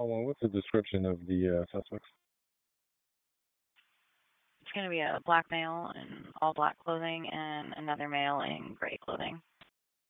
well, what's the description of the suspects? It's going to be a black male in all black clothing and another male in gray clothing.